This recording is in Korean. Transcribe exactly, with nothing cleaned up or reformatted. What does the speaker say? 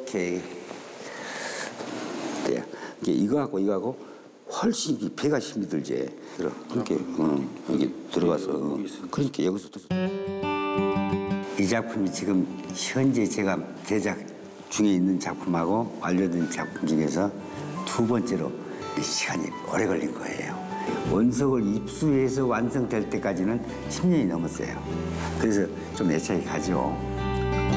이렇게 돼. 이거하고 이거하고 훨씬 배가 힘이 들지. 들어. 그렇게 응, 여기 들어가서 어. 그러니까 여기서 또. 이 작품이 지금 현재 제가 제작 중에 있는 작품하고 완료된 작품 중에서 두 번째로 시간이 오래 걸린 거예요. 원석을 입수해서 완성될 때까지는 십 년이 넘었어요. 그래서 좀 애착이 가죠.